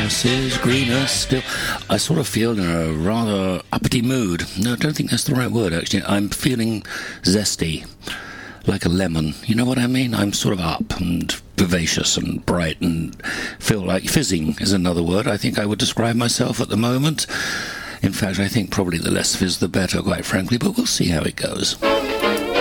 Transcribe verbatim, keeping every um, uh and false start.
grass is greener still. I sort of feel in a rather uppity mood. No, I don't think that's the right word, actually. I'm feeling zesty, like a lemon. You know what I mean? I'm sort of up and vivacious and bright and feel like fizzing is another word I think I would describe myself at the moment. In fact, I think probably the less fizz the better, quite frankly, but we'll see how it goes.